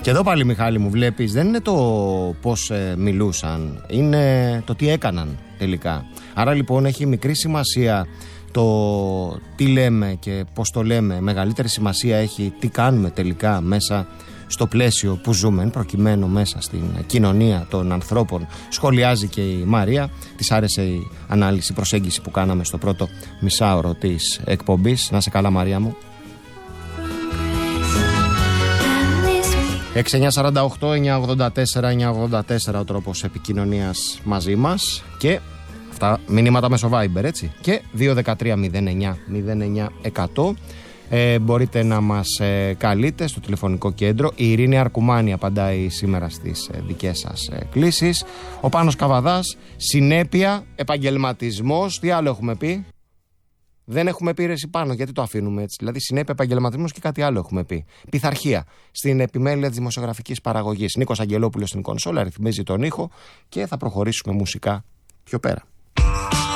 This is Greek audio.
Και εδώ πάλι, Μιχάλη μου, βλέπεις, δεν είναι το πώς μιλούσαν, είναι το τι έκαναν τελικά. Άρα λοιπόν έχει μικρή σημασία το τι λέμε και πώς το λέμε. Μεγαλύτερη σημασία έχει τι κάνουμε τελικά μέσα στο πλαίσιο που ζούμε, προκειμένου μέσα στην κοινωνία των ανθρώπων. Σχολιάζει και η Μαρία. Της άρεσε η ανάλυση, η προσέγγιση που κάναμε στο πρώτο μισάωρο της εκπομπής. Να σε καλά, Μαρία μου. 6948-984-984 ο τρόπος επικοινωνίας μαζί μας. Και αυτά μηνύματα μέσω Viber, έτσι. Και 213-09-09-100. Μπορείτε να μας καλείτε στο τηλεφωνικό κέντρο. Η Ειρήνη Αρκουμάνη απαντάει σήμερα στις δικές σας κλήσεις. Ο Πάνος Καβαδάς, συνέπεια, επαγγελματισμός. Τι άλλο έχουμε πει? Δεν έχουμε πει, ρε Πάνω, γιατί το αφήνουμε έτσι? Δηλαδή, συνέπεια, επαγγελματισμός και κάτι άλλο έχουμε πει. Πειθαρχία στην επιμέλεια της δημοσιογραφικής παραγωγής. Νίκος Αγγελόπουλος στην κονσόλα, ρυθμίζει τον ήχο και θα προχωρήσουμε μουσικά πιο πέρα.